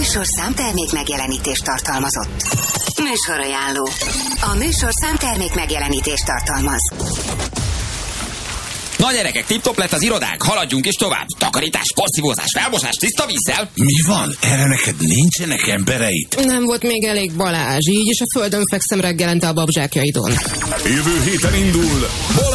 műsorszám termék megjelenítést tartalmazott. Műsorajánló. A műsorszám termék megjelenítést tartalmaz. Na gyerekek, tip-top lett az irodánk, haladjunk is tovább. Takarítás, porszívózás, felmosás, tiszta vízzel. Mi van? Erre neked nincsenek embereid? Nem volt még elég Balázs, így is a földön fekszem reggelente a babzsákjaidon. Jövő héten indul Balázs!